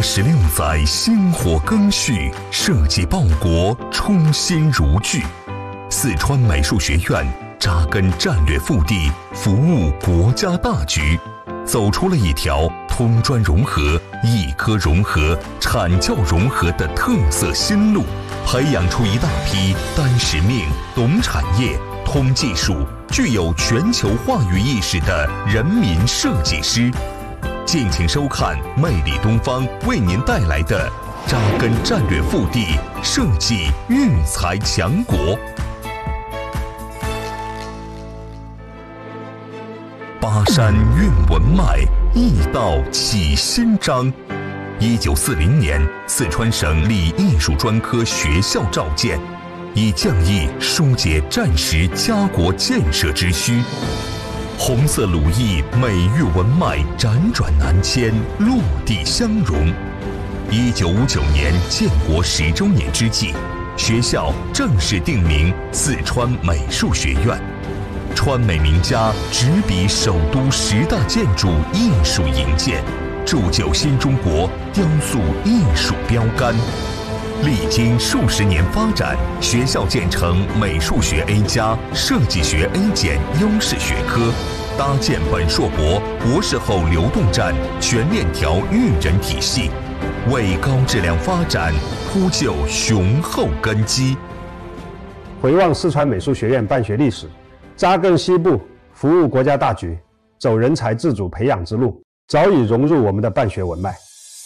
86载薪火更续，社稷报国初心如炬。四川美术学院扎根战略腹地，服务国家大局，走出了一条通专融合、医科融合、产教融合的特色新路，培养出一大批担使命、懂产业、通技术、具有全球话语意识的人民设计师。敬请收看魅力东方为您带来的扎根战略腹地，设计育才强国。巴山韵文脉，艺道启新章。1940年，四川省立艺术专科学校召建，以降义疏解战时家国建设之需。红色鲁艺美育文脉辗转南迁，落地相融。1959年建国10周年之际，学校正式定名四川美术学院。川美名家执笔首都10大建筑艺术营建，铸就新中国雕塑艺术标杆。历经数十年发展，学校建成美术学 A+、设计学 A- 优势学科，搭建本硕博、博士后流动站全链条育人体系，为高质量发展铺就雄厚根基。 回望四川美术学院办学历史，扎根西部，服务国家大局，走人才自主培养之路，早已融入我们的办学文脉。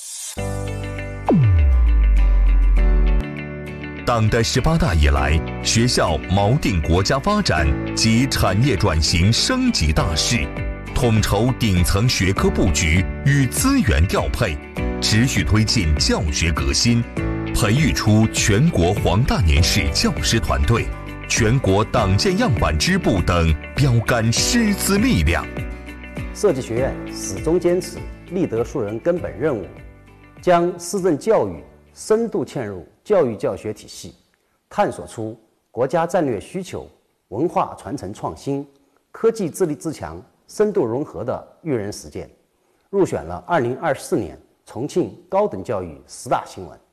党的18大以来，学校锚定国家发展及产业转型升级大势，统筹顶层学科布局与资源调配，持续推进教学革新，培育出全国黄大年式教师团队、全国党建样板支部等标杆师资力量。 设计学院始终坚持立德树人根本任务，将市政教育深度嵌入教育教学体系，探索出国家战略需求、文化传承创新、科技自立自强深度融合的育人实践，入选了2024年重庆高等教育10大新闻。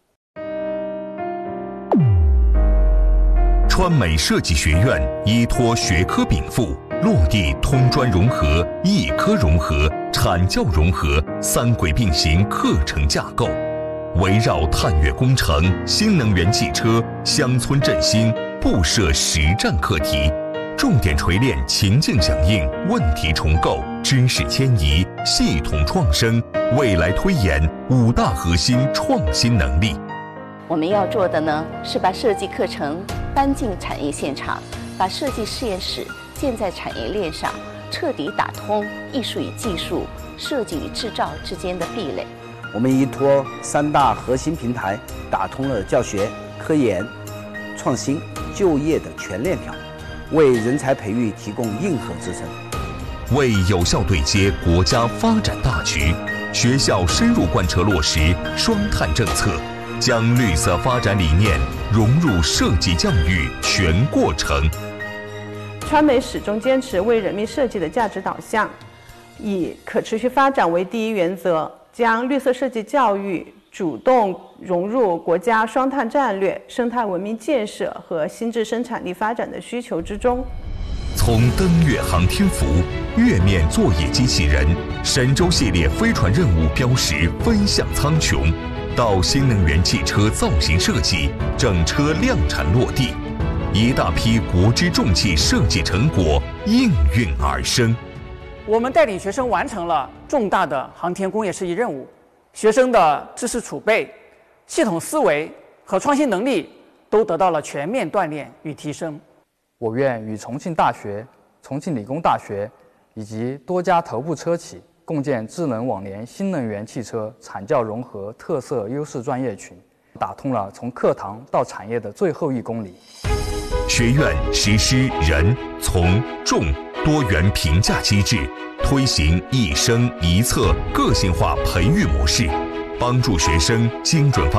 川美设计学院依托学科禀赋，落地通专融合、艺科融合、产教融合3轨并行课程架构，围绕探月工程、新能源汽车、乡村振兴布设实战课题，重点锤炼情境响应、问题重构、知识迁移、系统创生、未来推演5大核心创新能力。 我们要做的呢，是把设计课程搬进产业现场，把设计实验室建在产业链上，彻底打通艺术与技术、设计与制造之间的壁垒。 我们依托3大核心平台，打通了教学、科研、创新、就业的全链条，为人才培育提供硬核支撑。 为有效对接国家发展大局，学校深入贯彻落实双碳政策，将绿色发展理念融入设计教育全过程。 川美始终坚持为人民设计的价值导向，以可持续发展为第一原则，将绿色设计教育主动融入国家双碳战略、生态文明建设和新质生产力发展的需求之中。 从登月航天服、月面作业机器人、神舟系列飞船任务标识飞向苍穹，到新能源汽车造型设计、整车量产落地，一大批国之重器设计成果应运而生。 我们带领学生完成了重大的航天工业设计任务，学生的知识储备、系统思维和创新能力都得到了全面锻炼与提升。 我院与重庆大学、重庆理工大学以及多家头部车企共建智能网联新能源汽车产教融合特色优势专业群，打通了从课堂到产业的最后1公里。 学院实施人、从、重多元评价机制，推行一生一策个性化培育模式，帮助学生精准发